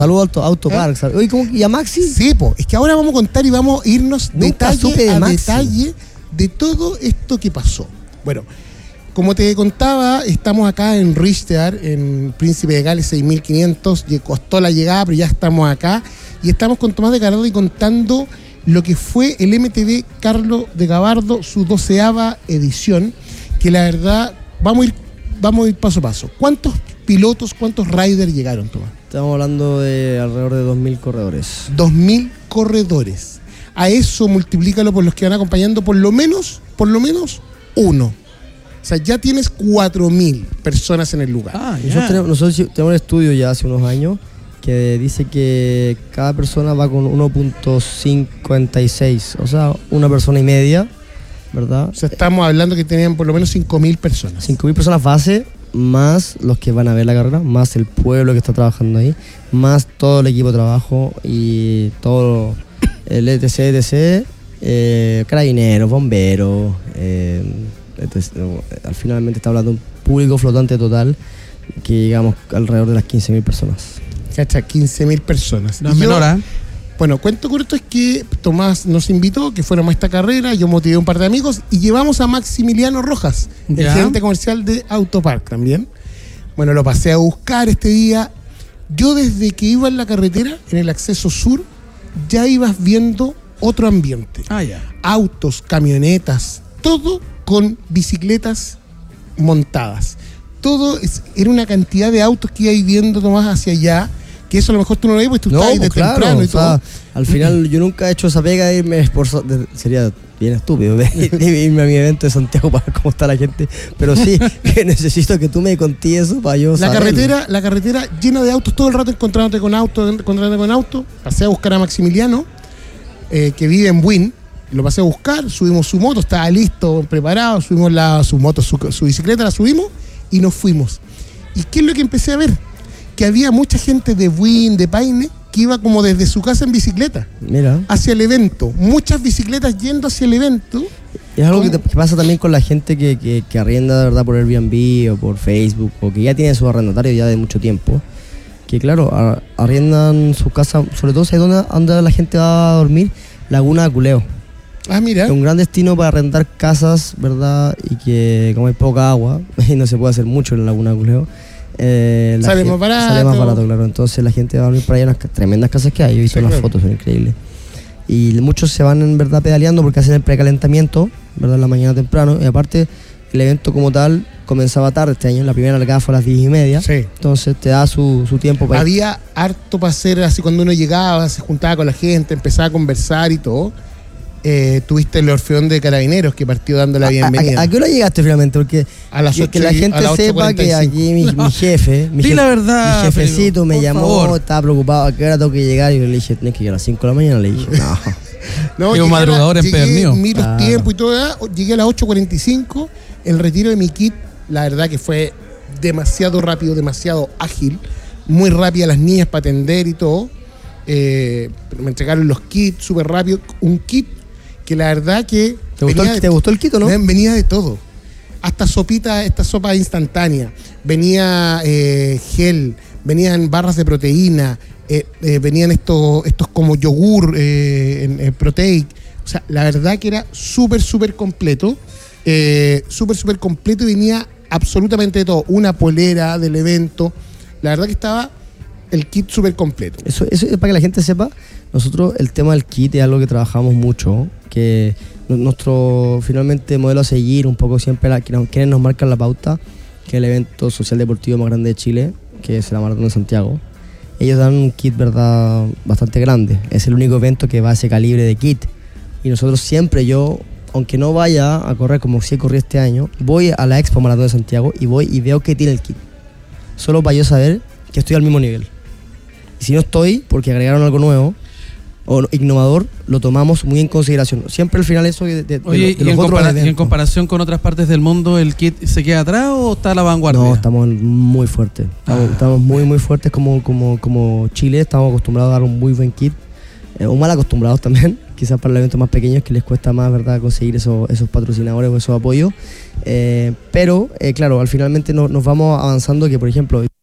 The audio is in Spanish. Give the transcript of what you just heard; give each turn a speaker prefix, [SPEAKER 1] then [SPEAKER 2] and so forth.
[SPEAKER 1] Saludos a Autopark. ¿Eh? Oye, ¿cómo? ¿Y a Maxi?
[SPEAKER 2] Sí, es que ahora vamos a contar y vamos a irnos detalle a detalle de todo esto que pasó. Bueno, como te contaba, estamos acá en Richter, en Príncipe de Gales 6500, costó la llegada, pero ya estamos acá, y estamos con Tomás de Gabardo contando lo que fue el MTV Carlos de Gabardo, su 12ª edición, que la verdad, vamos a ir paso a paso. ¿Cuántos pilotos, cuántos riders llegaron, Tomás?
[SPEAKER 1] Estamos hablando de alrededor de 2.000 corredores.
[SPEAKER 2] 2.000 corredores. A eso multiplícalo por los que van acompañando, por lo menos uno. O sea, ya tienes 4.000 personas en el lugar.
[SPEAKER 1] Nosotros tenemos un estudio ya hace unos años que dice que cada persona va con 1.56, o sea, una persona y media, ¿verdad?
[SPEAKER 2] O sea, estamos hablando que tenían por lo menos 5.000 personas.
[SPEAKER 1] 5.000 personas base, más los que van a ver la carrera, más el pueblo que está trabajando ahí, más todo el equipo de trabajo y todo el etc, carabineros, bomberos, al finalmente está hablando de un público flotante total que llegamos alrededor de las 15.000 personas.
[SPEAKER 2] Cacha, 15.000 personas.
[SPEAKER 3] No es menor, ¿eh?
[SPEAKER 2] Bueno, cuento corto es que Tomás nos invitó, que fuéramos a esta carrera, yo motivé a un par de amigos y llevamos a Maximiliano Rojas, el gerente comercial de Autopark también. Bueno, lo pasé a buscar este día. Yo desde que iba en la carretera, en el acceso sur, ya ibas viendo otro ambiente. Autos, camionetas, todo con bicicletas montadas. Era una cantidad de autos que ibas viendo, Tomás, hacia allá, que eso a lo mejor tú no lo ves, porque tú estás ahí de temprano y todo.
[SPEAKER 1] Al final yo nunca he hecho esa pega de irme sería bien estúpido irme a mi evento de Santiago para ver cómo está la gente, pero sí, que necesito que tú me contes eso para yo saberlo.
[SPEAKER 2] La carretera llena de autos, todo el rato encontrándote con auto. Pasé a buscar a Maximiliano, que vive en Buin, lo pasé a buscar, subimos su moto, estaba listo, preparado, subimos su moto, su bicicleta, la subimos y nos fuimos. ¿Y qué es lo que empecé a ver? Que había mucha gente de Buin, de Paine, que iba como desde su casa en bicicleta.
[SPEAKER 1] Mira.
[SPEAKER 2] Hacia el evento. Muchas bicicletas yendo hacia el evento.
[SPEAKER 1] Es algo que pasa también con la gente que arrienda de verdad por Airbnb o por Facebook, o que ya tiene su arrendatario ya de mucho tiempo. Que claro, arriendan su casa, sobre todo si hay donde la gente va a dormir, Laguna de Culeo.
[SPEAKER 2] Mira.
[SPEAKER 1] Es un gran destino para arrendar casas, ¿verdad? Y que como hay poca agua y no se puede hacer mucho en Laguna de Culeo,
[SPEAKER 2] sale más barato,
[SPEAKER 1] claro. Entonces la gente va a dormir para allá en las tremendas casas que hay. Yo he visto las fotos, son increíbles. Y muchos se van en verdad pedaleando porque hacen el precalentamiento, ¿verdad? En la mañana temprano. Y aparte, el evento como tal comenzaba tarde este año. La primera largada fue a las 10:30.
[SPEAKER 2] Sí.
[SPEAKER 1] Entonces te da su tiempo para
[SPEAKER 2] Había harto para hacer, así cuando uno llegaba, se juntaba con la gente, empezaba a conversar y todo. Tuviste el Orfeón de Carabineros que partió dando la bienvenida.
[SPEAKER 1] ¿A qué hora llegaste finalmente? Porque
[SPEAKER 2] a las 8,
[SPEAKER 1] que la gente sepa que aquí mi jefe,
[SPEAKER 3] la verdad,
[SPEAKER 1] mi jefecito me llamó,
[SPEAKER 3] favor.
[SPEAKER 1] Estaba preocupado a qué hora tengo que llegar, y yo le dije, tienes que llegar a las 5 de la mañana. Le dije,
[SPEAKER 2] no,
[SPEAKER 3] un madrugador empedernido.
[SPEAKER 2] Miro los tiempos y todo, llegué a las 8:45, el retiro de mi kit, la verdad que fue demasiado rápido, demasiado ágil, muy rápida las niñas para atender y todo. Me entregaron los kits súper rápido, un kit que la verdad que...
[SPEAKER 1] ¿Te gustó el kit o no?
[SPEAKER 2] Venía de todo. Hasta esta sopa instantánea. Venía gel, venían barras de proteína, venían estos como yogur proteic. O sea, la verdad que era súper completo. Súper completo, y venía absolutamente de todo. Una polera del evento. La verdad que estaba el kit súper completo. Eso
[SPEAKER 1] es para que la gente sepa. Nosotros el tema del kit es algo que trabajamos mucho, que nuestro finalmente modelo a seguir un poco siempre quienes nos marcan la pauta, que es el evento social deportivo más grande de Chile, que es la Maratón de Santiago. Ellos dan un kit, verdad, bastante grande. Es el único evento que va a ese calibre de kit. Y nosotros siempre, aunque no vaya a correr como sí corrí este año, voy a la Expo Maratón de Santiago y voy y veo qué tiene el kit. Solo para yo saber que estoy al mismo nivel. Y si no estoy, porque agregaron algo nuevo o innovador, lo tomamos muy en consideración. Siempre al final eso de
[SPEAKER 3] Oye,
[SPEAKER 1] los otros eventos.
[SPEAKER 3] ¿Y en comparación con otras partes del mundo, el kit se queda atrás o está a la vanguardia?
[SPEAKER 1] No, estamos muy fuertes. Estamos muy fuertes como Chile. Estamos acostumbrados a dar un muy buen kit. O mal acostumbrados también. Quizás para los eventos más pequeños que les cuesta más, ¿verdad?, conseguir esos patrocinadores o esos apoyos. Pero, claro, al finalmente nos vamos avanzando, que por ejemplo...